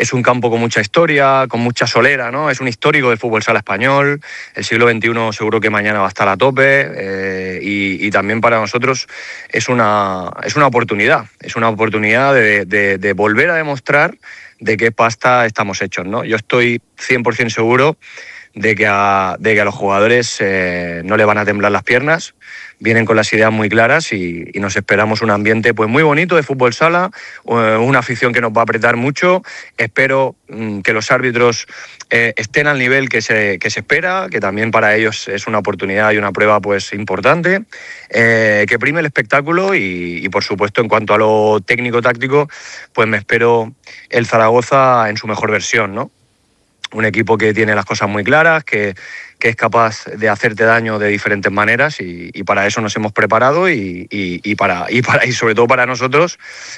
es un campo con mucha historia, con mucha solera, ¿no? Es un histórico del fútbol sala español. El siglo XXI seguro que mañana va a estar a tope, y también para nosotros es una oportunidad. Es una oportunidad de volver a demostrar de qué pasta estamos hechos, ¿no? Yo estoy 100% seguro de que a los jugadores no le van a temblar las piernas, vienen con las ideas muy claras y nos esperamos un ambiente pues muy bonito de fútbol sala, una afición que nos va a apretar mucho. Espero que los árbitros estén al nivel que se espera, que también para ellos es una oportunidad y una prueba pues importante, que prime el espectáculo y por supuesto en cuanto a lo técnico-táctico pues me espero el Zaragoza en su mejor versión, ¿no? Un equipo que tiene las cosas muy claras, que es capaz de hacerte daño de diferentes maneras y para eso nos hemos preparado y sobre todo para nosotros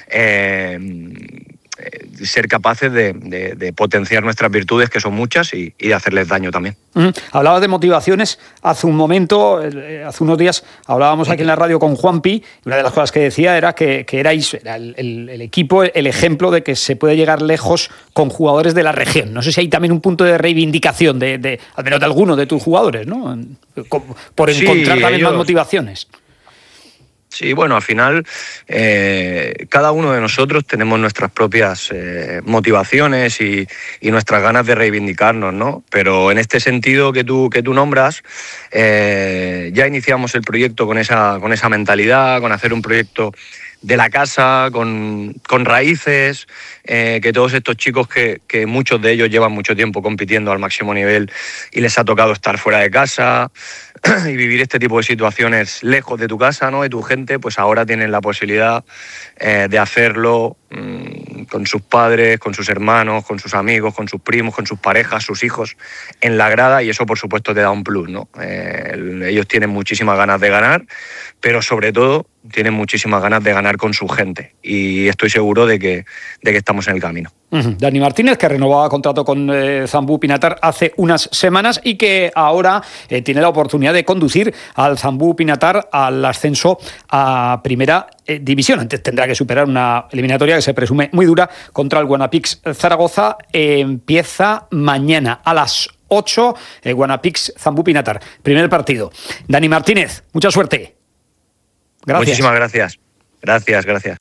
ser capaces de potenciar nuestras virtudes, que son muchas, y de hacerles daño también. Hablabas de motivaciones hace un momento, hace unos días hablábamos aquí en la radio con Juanpi, y una de las cosas que decía era que era el equipo, el ejemplo de que se puede llegar lejos con jugadores de la región. No sé si hay también un punto de reivindicación de al menos de alguno de tus jugadores, ¿no? Por encontrar también más motivaciones. Sí, bueno, al final cada uno de nosotros tenemos nuestras propias motivaciones y nuestras ganas de reivindicarnos, ¿no? Pero en este sentido que tú nombras, ya iniciamos el proyecto con esa mentalidad, con hacer un proyecto de la casa, con raíces, que todos estos chicos que muchos de ellos llevan mucho tiempo compitiendo al máximo nivel y les ha tocado estar fuera de casa y vivir este tipo de situaciones lejos de tu casa, ¿no? De tu gente, pues ahora tienen la posibilidad de hacerlo con sus padres, con sus hermanos, con sus amigos, con sus primos, con sus parejas, sus hijos en la grada, y eso por supuesto te da un plus, ¿no? Ellos tienen muchísimas ganas de ganar, pero sobre todo tienen muchísimas ganas de ganar con su gente, y estoy seguro de que estamos en el camino. Dani Martínez, que renovaba contrato con Zambú Pinatar hace unas semanas y que ahora tiene la oportunidad de conducir al Zambú Pinatar al ascenso a Primera División. Antes tendrá que superar una eliminatoria que se presume muy dura contra el Guanapix Zaragoza. Empieza mañana a las 8, Guanapix Zambú Pinatar. Primer partido. Dani Martínez, mucha suerte. Gracias. Muchísimas gracias. Gracias.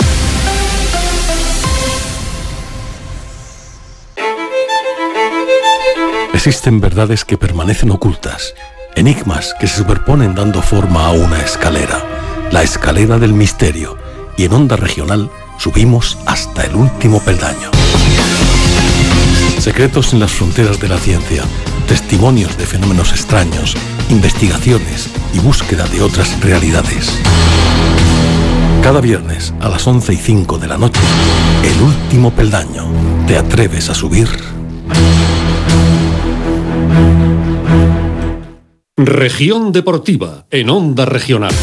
Existen verdades que permanecen ocultas, enigmas que se superponen dando forma a una escalera, la escalera del misterio, y en Onda Regional subimos hasta el último peldaño. Secretos en las fronteras de la ciencia, testimonios de fenómenos extraños, investigaciones y búsqueda de otras realidades. Cada viernes a las 11:05 de la noche, el último peldaño. ¿Te atreves a subir? Región Deportiva, en Onda Regional.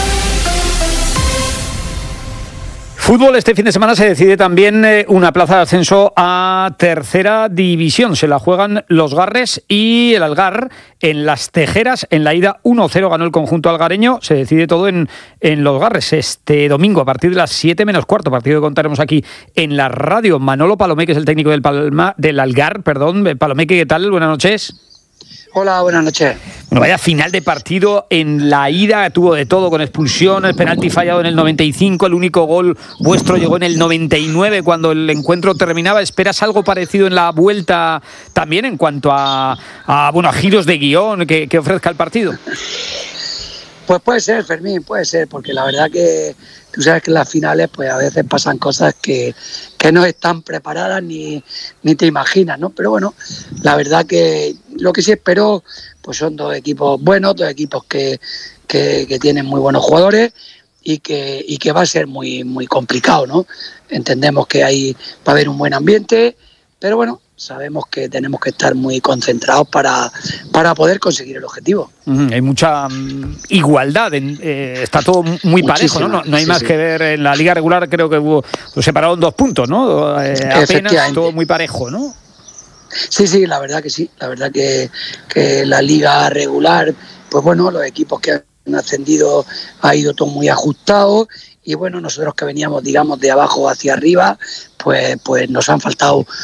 Fútbol, este fin de semana se decide también una plaza de ascenso a Tercera División. Se la juegan los Garres y el Algar en Las Tejeras. En la ida 1-0 ganó el conjunto algareño. Se decide todo en los Garres este domingo a partir de las 7:15. Partido que contaremos aquí en la radio. Manolo Palomeque es el técnico del Algar. Palomeque, ¿qué tal? Buenas noches. Hola, buenas noches. Bueno, vaya final de partido. En la ida tuvo de todo, con expulsiones, penalti fallado en el 95, el único gol vuestro llegó en el 99 cuando el encuentro terminaba. ¿Esperas algo parecido en la vuelta también en cuanto a giros de guión que ofrezca el partido? Pues puede ser, Fermín, puede ser, porque la verdad que tú sabes que en las finales pues a veces pasan cosas que no están preparadas ni te imaginas, ¿no? Pero bueno, la verdad que lo que sí espero pues son dos equipos buenos, dos equipos que tienen muy buenos jugadores y que va a ser muy, muy complicado, ¿no? Entendemos que ahí va a haber un buen ambiente, pero bueno, sabemos que tenemos que estar muy concentrados para poder conseguir el objetivo. Hay mucha igualdad, está todo muy parejo, ¿no? No hay más que ver en la liga regular, creo que lo separaron 2 puntos, ¿no? Apenas todo muy parejo, ¿no? Sí, la verdad que sí, la verdad que la liga regular, pues bueno, los equipos que han ascendido ha ido todo muy ajustado. Y bueno, nosotros que veníamos, digamos, de abajo hacia arriba, pues nos han faltado